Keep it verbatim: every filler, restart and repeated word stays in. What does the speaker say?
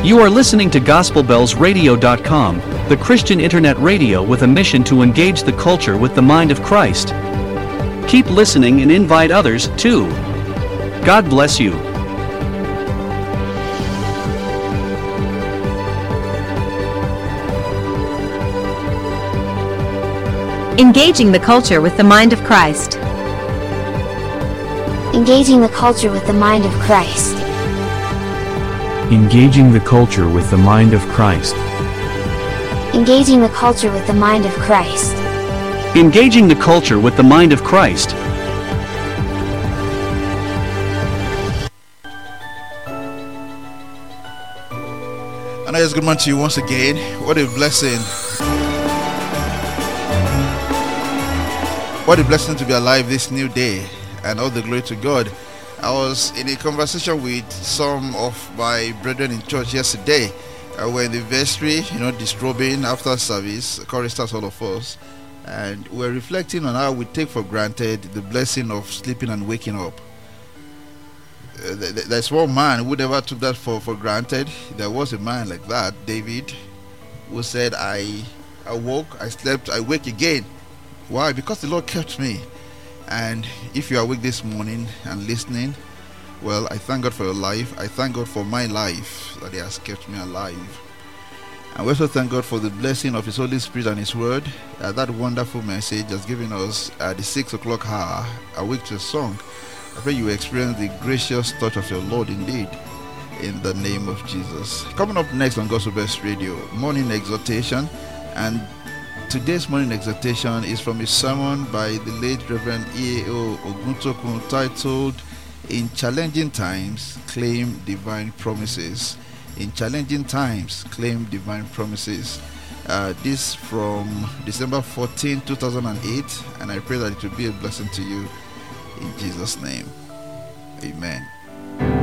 You are listening to Gospel Bells Radio dot com, the Christian internet radio with a mission to engage the culture with the mind of Christ. Keep listening and invite others, too. God bless you. Engaging the culture with the mind of Christ. Engaging the culture with the mind of Christ. Engaging the culture with the mind of Christ. Engaging the culture with the mind of Christ. Engaging the culture with the mind of Christ. And it's good morning to you once again. What a blessing. What a blessing to be alive this new day, and all the glory to God. I was in a conversation with some of my brethren in church yesterday. Uh, we're in the vestry, you know, distrobing after service, choristers, all of us, and we're reflecting on how we take for granted the blessing of sleeping and waking up. Uh, th- th- there's one man who never took that for, for granted. There was a man like that, David, who said, I awoke, I slept, I wake again. Why? Because the Lord kept me. And if you are awake this morning and listening, well, I thank God for your life. I thank God for my life, that He has kept me alive. And we also thank God for the blessing of His Holy Spirit and His Word. Uh, that wonderful message has given us at the six o'clock hour, Awake to a Song. I pray you experience the gracious touch of your Lord indeed, in the name of Jesus. Coming up next on Gospel Best Radio, morning exhortation. And today's morning exhortation is from a sermon by the late Reverend E A O Oguntokun titled, In Challenging Times, Claim Divine Promises. In Challenging Times, Claim Divine Promises. Uh, this from December fourteenth, two thousand eight, and I pray that it will be a blessing to you in Jesus' name. Amen.